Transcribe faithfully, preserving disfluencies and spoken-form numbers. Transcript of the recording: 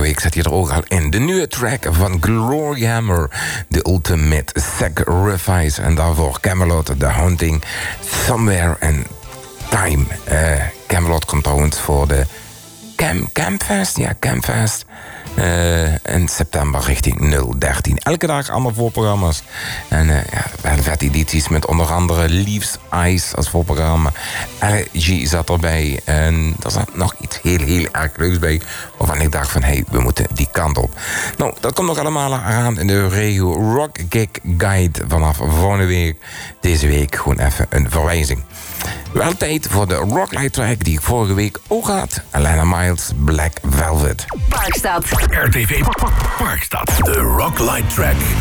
week zat hij er ook al in. De nieuwe track van Glory Hammer, The Ultimate Sacrifice. En daarvoor Kamelot, The Haunting, Somewhere in Time. Uh, Kamelot komt trouwens voor de Camp, Campfest. Ja, Campfest. Uh, in september richting nul dertien. Elke dag allemaal voorprogramma's. En uh, ja, wel vet edities met onder andere Leaves Eyes als voorprogramma. L G zat erbij. En er zat nog iets heel, heel erg leuks bij. Waarvan ik dacht van, hé, hey, we moeten die kant op. Nou, dat komt nog allemaal aan in de regio Rock Gig Guide vanaf volgende week. Deze week gewoon even een verwijzing. Wel tijd voor de Rocklight track die ik vorige week ook had. Alana Miles, Black Velvet. Parkstad. R T V Parkstad. De Rocklight track.